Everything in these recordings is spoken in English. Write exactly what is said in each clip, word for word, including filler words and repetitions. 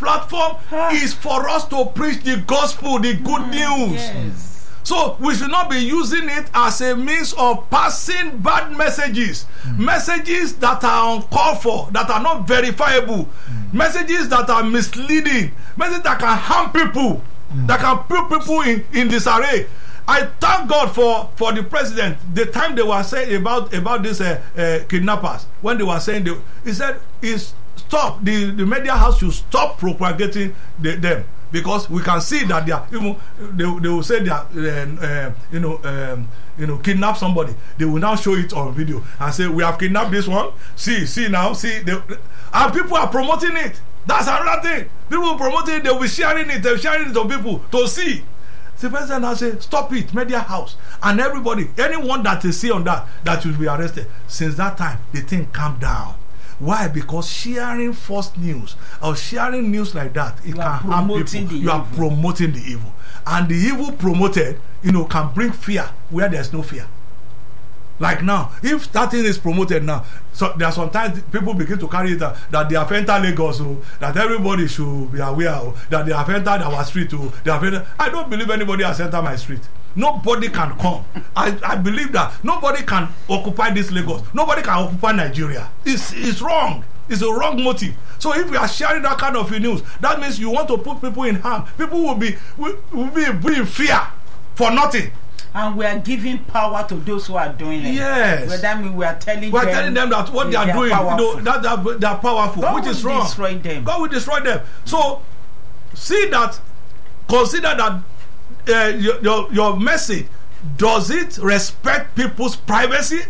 platform is for us to preach the gospel, the good news. Yes. So we should not be using it as a means of passing bad messages, mm. messages that are uncalled for, that are not verifiable, mm. messages that are misleading, messages that can harm people, mm. that can put people in, in disarray. I thank God for, for the president. The time they were saying about about these uh, uh, kidnappers, when they were saying, they, he said, is stop, the, the media house should stop propagating the, them. Because we can see that they are, you know, they, they will say they are, uh, uh, you know, um, you know, kidnap somebody. They will now show it on video and say, we have kidnapped this one. See, see now, see. They, and people are promoting it. That's another thing. People promoting it, they will be sharing it, they will sharing it to people to see. The president now say, stop it, media house. And everybody, anyone that they see on that, that will be arrested. Since that time, the thing calmed down. Why? Because sharing false news or sharing news like that, it you can harm people. You evil. are promoting the evil. And the evil promoted, you know, can bring fear where there's no fear. Like now, if that thing is promoted now, so there are sometimes people begin to carry it uh, that they have entered Lagos, oh, that everybody should be aware, oh, that they have entered our street. Oh, they have entered. I don't believe anybody has entered my street. Nobody can come. I, I believe that nobody can occupy this Lagos. Nobody can occupy Nigeria. It's, it's wrong. It's a wrong motive. So if we are sharing that kind of news, that means you want to put people in harm. People will be will, will be in fear for nothing. And we are giving power to those who are doing it. Yes. Well, that means we are telling we are them, telling them that what they, they are, are doing, you know, that they are, they are powerful, God which is wrong. Destroy them. God will destroy them. So see that, consider that uh, your, your your message, does it respect people's privacy?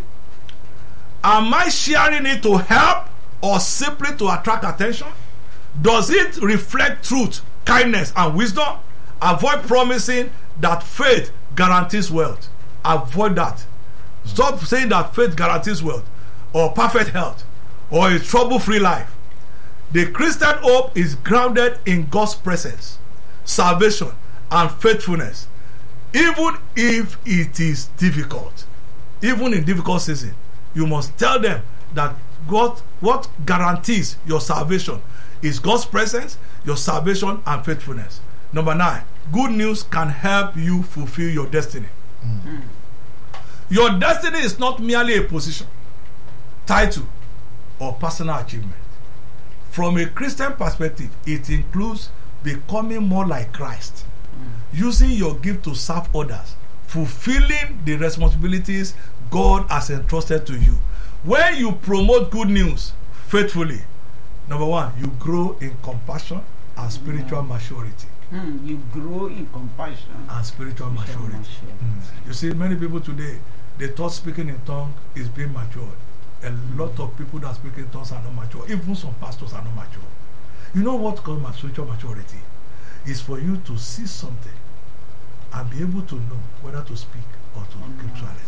Am I sharing it to help or simply to attract attention? Does it reflect truth, kindness, and wisdom? Avoid promising that faith guarantees wealth. Avoid that. Stop saying that faith guarantees wealth or perfect health or a trouble-free life. The Christian hope is grounded in God's presence, salvation, and faithfulness. Even if it is difficult, even in difficult season, you must tell them that God, what guarantees your salvation is God's presence, your salvation, and faithfulness. Number nine, good news can help you fulfill your destiny. Mm-hmm. Your destiny is not merely a position, title, or personal achievement. From a Christian perspective, it includes becoming more like Christ, mm. using your gift to serve others, fulfilling the responsibilities God has entrusted to you. When you promote good news faithfully, number one, you grow in compassion and spiritual maturity. Mm, you grow in compassion and spiritual maturity. Mm. You see, many people today, they thought speaking in tongues is being matured. A lot of people that speak in tongues are not mature. Even some pastors are not mature. You know what called spiritual maturity? Is for you to see something and be able to know whether to speak or to mm. keep silent.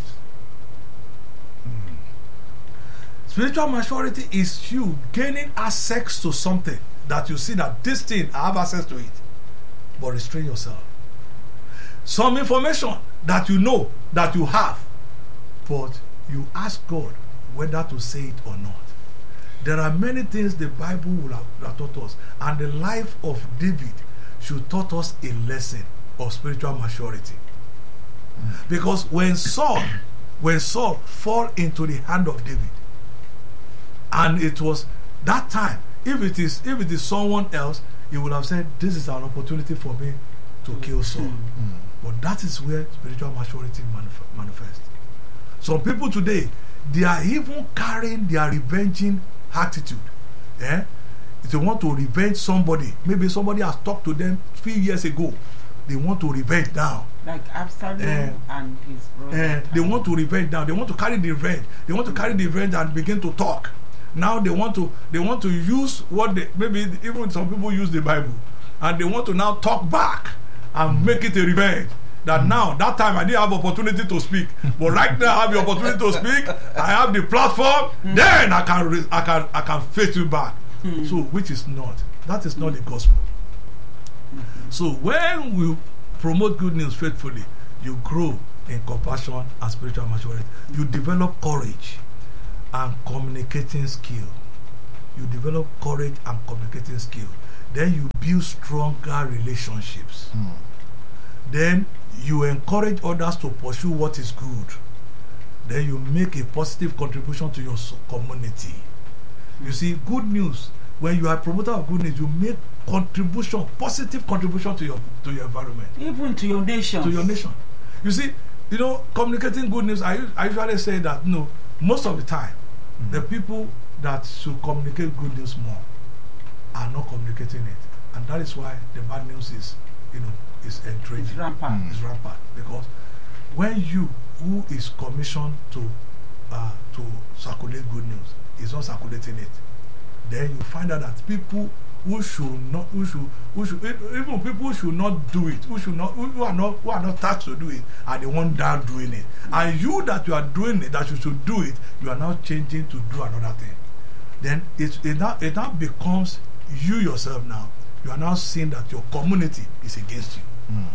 Mm. Spiritual maturity is you gaining access to something that you see that this thing, I have access to it. But restrain yourself. Some information that you know that you have, but you ask God whether to say it or not. There are many things the Bible will have, have taught us, and the life of David should taught us a lesson of spiritual maturity. Mm. Because when Saul, when Saul fall into the hand of David, and it was that time, if it is if it is someone else, he would have said, this is an opportunity for me to kill Saul. Mm. But that is where spiritual maturity manif- manifests. Some people today, they are even carrying their revenging attitude. Eh? If they want to revenge somebody, maybe somebody has talked to them a few years ago, they want to revenge now. Like Absalom eh, and his brother. Eh, they want to revenge now. They want to carry the revenge. They want to carry the revenge and begin to talk. Now they want to they want to use what they, maybe even some people use the Bible, and they want to now talk back and mm. make it a revenge. That mm. now that time I didn't have opportunity to speak, but right now I have the opportunity to speak. I have the platform. Mm. Then I can re- I can I can face you back. Mm. So which is not that is not mm. the gospel. Mm-hmm. So when we promote good news faithfully, you grow in compassion and spiritual maturity. You develop courage and communicating skill. You develop courage and communicating skill. then you build stronger relationships. Mm. Then you encourage others to pursue what is good. Then you make a positive contribution to your community. You see, good news, when you are a promoter of good news, you make contribution, positive contribution to your to your environment. Even to your nation. To your nation. You see, you know, communicating good news, I, I usually say that, you know, most of the time, mm. the people that should communicate good news more are not communicating it. And that is why the bad news is, you know, is encouraging. It's rampant. Mm. It's rampant. Because when you, who is commissioned to uh, to circulate good news, is not circulating it, then you find out that people who should not, who should, who should, even people who should not do it, who should not, who are not, who are not tasked to do it, are the one that are doing it. And you that you are doing it, that you should do it, you are now changing to do another thing. Then it it now it now becomes you yourself now. You are now seeing that your community is against you. Mm.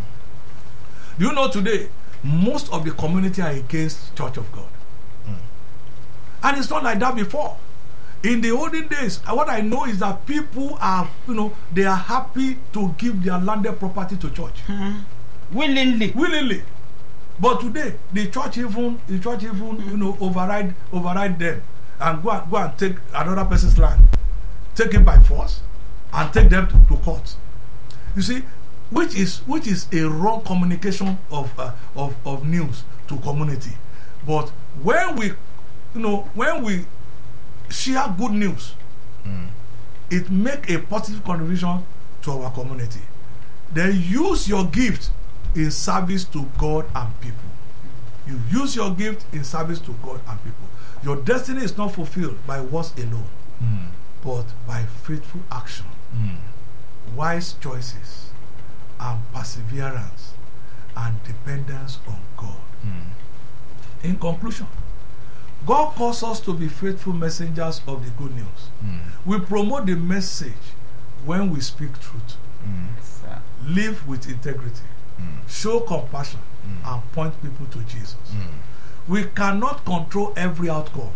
Do you know today most of the community are against Church of God? Mm. And it's not like that before. In the olden days, what I know is that people are, you know, they are happy to give their landed property to church. Mm-hmm. Willingly. Willingly. But today, the church even, the church even, mm-hmm. you know, override, override them and go and, go and take another person's land, take it by force, and take them to, to court. You see, which is which is a wrong communication of uh, of of news to community. But when we, you know, when we share good news, mm. it make a positive contribution to our community. Then use your gift in service to God and people. You use your gift in service to God and people. Your destiny is not fulfilled by words alone, mm. but by faithful action, mm. wise choices, and perseverance and dependence on God. Mm. In conclusion, God calls us to be faithful messengers of the good news. Mm. We promote the message when we speak truth, mm. live with integrity, mm. show compassion, mm. and point people to Jesus. Mm. We cannot control every outcome,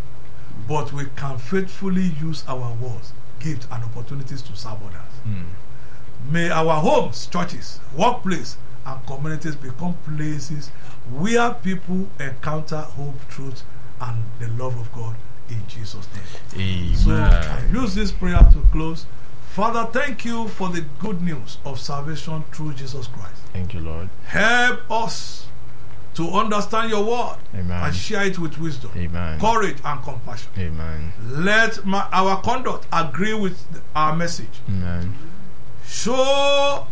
but we can faithfully use our words, gifts, and opportunities to serve others. Mm. May our homes, churches, workplace, and communities become places where people encounter hope, truth, and the love of God in Jesus' name. Amen. So I use this prayer to close. Father, thank you for the good news of salvation through Jesus Christ. Thank you, Lord. Help us to understand your word. Amen. And share it with wisdom, Amen. Courage, and compassion. Amen. Let my, our conduct agree with our message. Amen. Show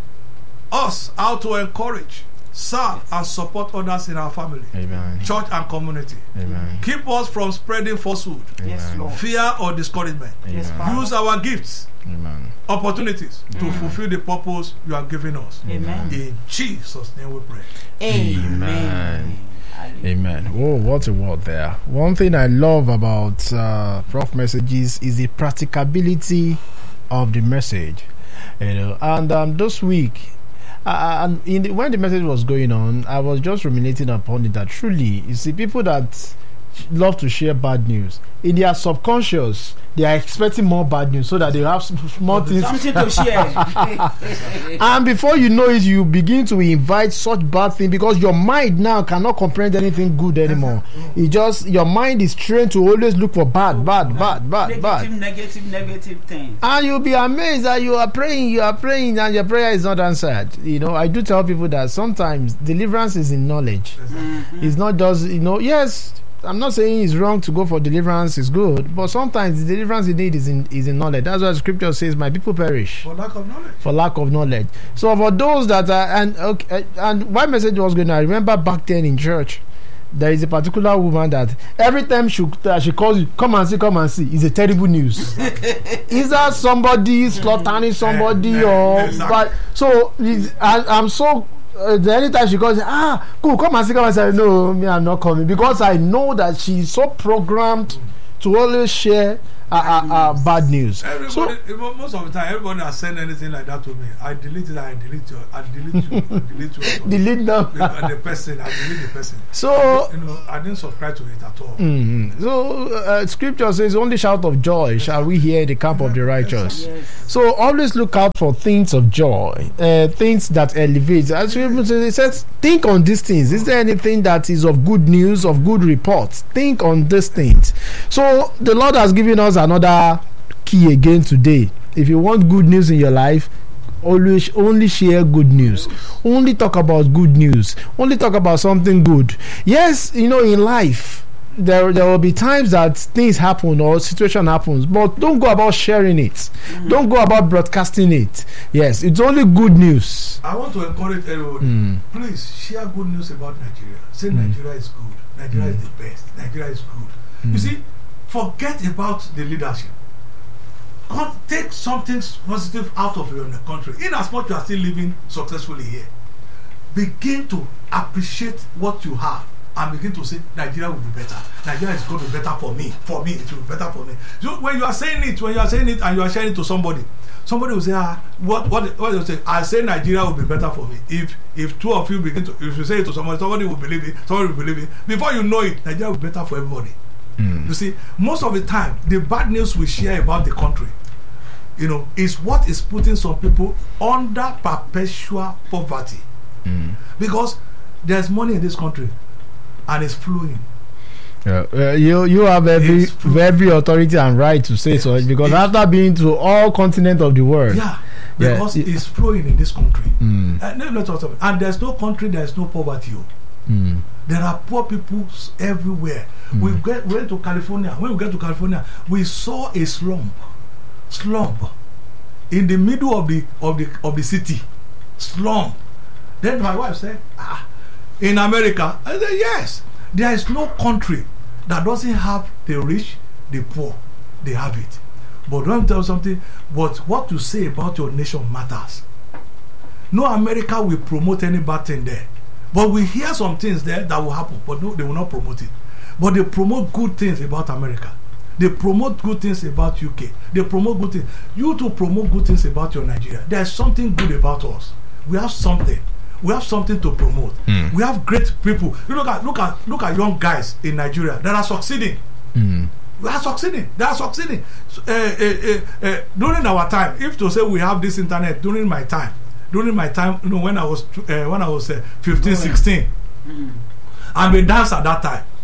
us how to encourage, serve, and support others in our family, Amen. Church, and community. Amen. Keep us from spreading falsehood, yes, Lord. Fear, or discouragement. Yes, use our gifts, Amen. Opportunities mm. to fulfill the purpose you are giving us. Amen. In Jesus' name we pray. Amen. Amen. Amen. Oh, what a word there. One thing I love about uh, Prof Messages is the practicability of the message. You know, and um, this week, uh, and in the, when the message was going on, I was just ruminating upon it that truly, you see, people that love to share bad news, in their subconscious, they are expecting more bad news so that they have more things to share. And before you know it, you begin to invite such bad things because your mind now cannot comprehend anything good anymore. It just, your mind is trained to always look for bad, bad, bad, bad, negative, bad. Negative, negative things. And you'll be amazed that you are praying, you are praying, and your prayer is not answered. You know, I do tell people that sometimes deliverance is in knowledge. Mm-hmm. It's not just, you know, yes, I'm not saying it's wrong to go for deliverance, it's good, but sometimes the deliverance you need is in is in knowledge. That's what the scripture says, my people perish for lack of knowledge. For lack of knowledge. So for those that are, and okay, and why message was going, I remember back then in church, there is a particular woman that every time she uh, she calls you, come and see, come and see, it's a terrible news. Is that somebody slaughtering somebody yeah, or yeah, exactly. But so I, I'm so. Uh, anytime she goes, ah, cool, come and see, come and say, no, me, I'm not coming, because I know that she's so programmed mm. to always share uh, uh, uh, bad news. Everybody, So, most of the time, everybody has sent anything like that to me. I delete it. I delete you. I delete you. I delete you. delete them. the, the person. I delete the person. So, You know, I didn't subscribe to it at all. mhm. so uh, scripture says, "Only shout of joy shall we hear in the camp of the righteous." Yes. So always look out for things of joy, uh, things that elevate. As you say, it says, think on these things. Is there anything that is of good news, of good reports? Think on these things. So the Lord has given us another key again today. If you want good news in your life, always only share good news. Only talk about good news. Only talk about something good. Yes, you know, in life, there there will be times that things happen or situation happens, but don't go about sharing it. Mm. Don't go about broadcasting it. Yes, it's only good news. I want to encourage everybody. Mm. Please share good news about Nigeria. Say Mm. Nigeria is good. Nigeria Mm. is the best. Nigeria is good. Mm. You see, forget about the leadership. Con- take something positive out of your country. In as much you are still living successfully here, begin to appreciate what you have and begin to say Nigeria will be better. Nigeria is going to be better for me. For me, it will be better for me. So when you are saying it, when you are saying it and you are sharing it to somebody, somebody will say, ah, what what what you say? I say Nigeria will be better for me. If if two of you begin to, if you say it to somebody, somebody will believe it. Somebody will believe it. Before you know it, Nigeria will be better for everybody. Mm. You see, most of the time, the bad news we share about the country, you know, is what is putting some people under perpetual poverty. Mm. Because there's money in this country and it's flowing. Yeah, uh, you you have every It's true. every authority and right to say so, Yes. because It's- after being to all continents of the world, Yeah, Yeah, because it- it's flowing in this country. Mm. Uh, no, no, no, no. And there's no country, there's no poverty. Oh. Mm. There are poor people s- everywhere. Mm. We get, went to California. When we get to California, we saw a slump, slump in the middle of the of the of the city, slump. Then my wife said, "Ah, in America." I said, "Yes, there is no country that doesn't have the rich, the poor. They have it. But let me tell you something. But what you say about your nation matters. No America will promote any bad thing there. But we hear some things there that will happen, but no, they will not promote it. But they promote good things about America. They promote good things about U K. They promote good things. You too promote good things about your Nigeria. There's something good about us. We have something. We have something to promote. Mm. We have great people. You look at look at look at young guys in Nigeria that are succeeding. Mm. We are succeeding. They are succeeding. So, uh, uh, uh, uh, during our time, if to say we have this internet during my time, during my time, you know, when I was uh, when I was uh, fifteen, sixteen, Mm. I'm a dancer at that time.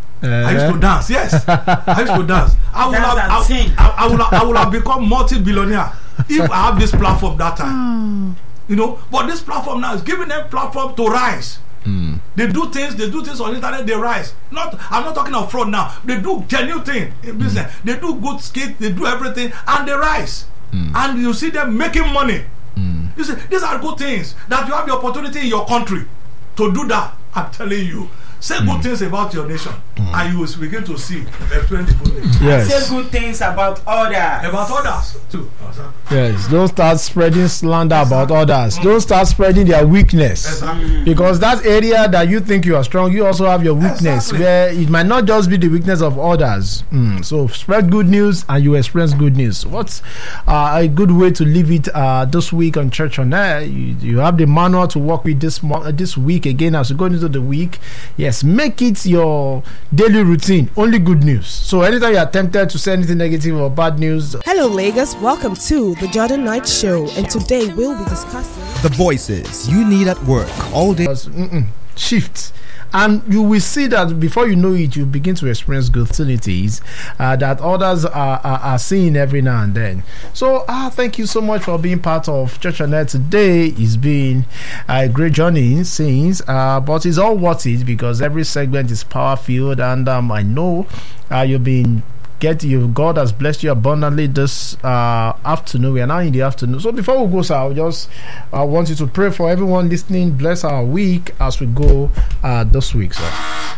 I used to dance. Yes, I used to dance. I would Dance have, and I, sing. I, I would have, I would have become multi-billionaire if I have this platform that time. You know, but this platform now is giving them platform to rise. Mm. They do things, they do things on the internet, they rise. Not, I'm not talking of fraud now. They do genuine thing in business. Mm. They do good skit, they do everything, and they rise. Mm. And you see them making money. Mm. You see, these are good things that you have the opportunity in your country to do that. I'm telling you. Say mm. good things about your nation, mm. and you will begin to see experience good things. Yes. Say good things about others. About others too. Yes, don't start spreading slander about others. Mm. Don't start spreading their weakness. Exactly. Because that area that you think you are strong, you also have your weakness, exactly. where it might not just be the weakness of others. Mm. So spread good news and you experience good news. What's uh, a good way to live it uh, this week on Church on Air? You, you have the manual to work with this mo- uh, this week again as we go into the week. Yes, make it your daily routine. Only good news. So anytime you are tempted to say anything negative or bad news. Hello, Lagos. Welcome to the Jordan Knight Show, and today we'll be discussing the voices you need at work all day. Mm-mm, shift. And you will see that before you know it, you begin to experience good facilities uh, that others are, are, are seeing every now and then. So, ah, thank you so much for being part of Church on Air today. It's been a great journey since, uh, but it's all worth it because every segment is power filled, and um, I know uh, you've been. Get you. God has blessed you abundantly this uh, afternoon. We are now in the afternoon. So before we go, sir, I just I uh, want you to pray for everyone listening. Bless our week as we go uh, this week, sir.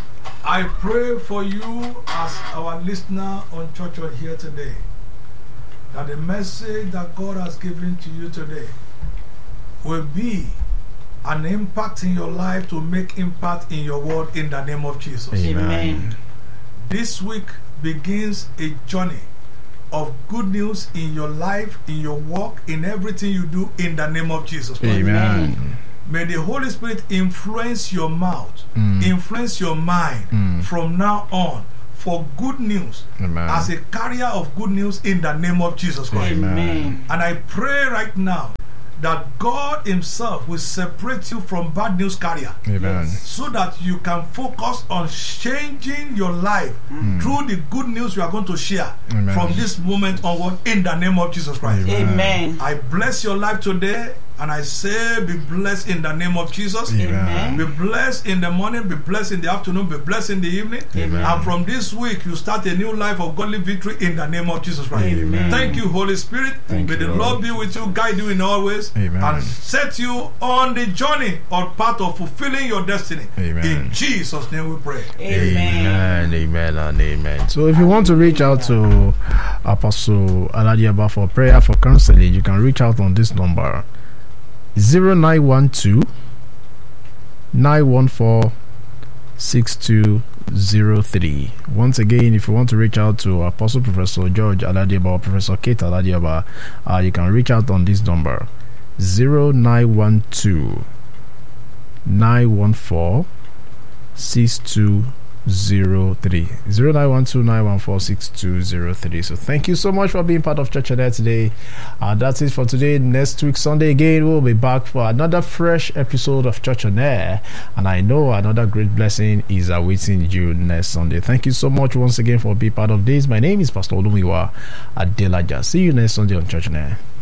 I pray for you as our listener on Church on here today, that the message that God has given to you today will be an impact in your life to make impact in your world in the name of Jesus. Amen. This week begins a journey of good news in your life, in your work, in everything you do, in the name of Jesus Christ. Amen. May the Holy Spirit influence your mouth, Mm. influence your mind Mm. from now on for good news, Amen. as a carrier of good news in the name of Jesus Christ. Amen. And I pray right now that God Himself will separate you from bad news carrier, Amen. so that you can focus on changing your life through the good news you are going to share Amen. from this moment onward in the name of Jesus Christ. Amen. I bless your life today, and I say be blessed in the name of Jesus. Amen. Be blessed in the morning, be blessed in the afternoon, be blessed in the evening. Amen. And from this week, you start a new life of godly victory in the name of Jesus Christ. Amen. Thank you, Holy Spirit. Thank May you, the Lord. Lord be with you, guide you in all ways, Amen. and set you on the journey or path of fulfilling your destiny. Amen. In Jesus' name we pray. Amen. Amen, amen, and amen. So, if you want to reach out to Apostle Aladiaba for prayer, for counseling, you can reach out on this number zero nine one two nine one four six two zero three. Once again, if you want to reach out to Apostle Professor George Aladiaba or Professor Kate Aladiaba, uh, you can reach out on this number zero nine one two nine one four six two zero three zero nine one two nine one four six two zero three. So thank you so much for being part of Church on Air today. Uh, that's it for today. Next week Sunday again, we'll be back for another fresh episode of Church on Air, and I know another great blessing is awaiting you next Sunday. Thank you so much once again for being part of this. My name is Pastor Olumiwa Adelaja. See you next Sunday on Church on Air.